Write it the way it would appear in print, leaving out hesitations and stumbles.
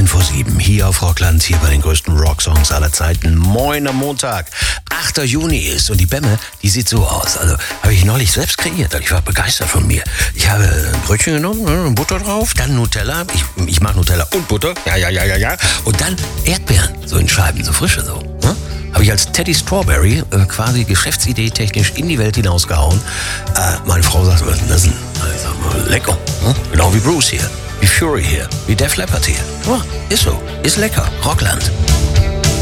7 hier auf Rockland, hier bei den größten Rocksongs aller Zeiten. Moin am Montag, 8. Juni ist und die Bämme, die sieht so aus. Also habe ich neulich selbst kreiert und ich war begeistert von mir. Ich habe ein Brötchen genommen, Butter drauf, dann Nutella. Ich mag Nutella und Butter. Ja. Und dann Erdbeeren, so in Scheiben, so frische so. Habe ich als Teddy Strawberry quasi geschäftsidee technisch in die Welt hinausgehauen. Meine Frau sagt, was ist denn das denn? Ich sag mal, lecker. Genau wie Bruce hier, wie Fury hier, wie Def Leppard hier. Ist so, ist lecker. Rockland.